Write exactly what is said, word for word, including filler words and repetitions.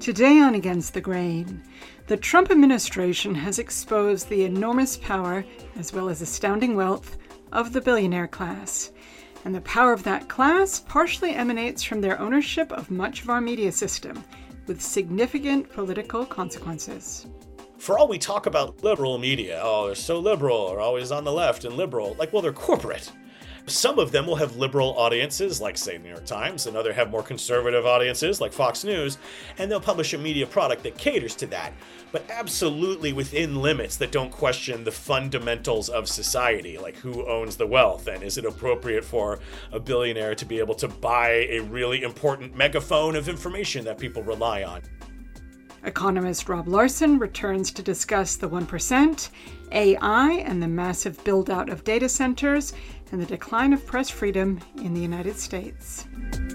Today on Against the Grain, the Trump administration has exposed the enormous power, as well as astounding wealth, of the billionaire class. And the power of that class partially emanates from their ownership of much of our media system, with significant political consequences. For all we talk about liberal media, oh, they're so liberal, they're always on the left and liberal, like, well, they're corporate. Some of them will have liberal audiences, like, say, New York Times, and others have more conservative audiences, like Fox News, and they'll publish a media product that caters to that, but absolutely within limits that don't question the fundamentals of society, like who owns the wealth, and is it appropriate for a billionaire to be able to buy a really important megaphone of information that people rely on. Economist Rob Larson returns to discuss the one percent, A I and the massive build-out of data centers, and the decline of press freedom in the United States.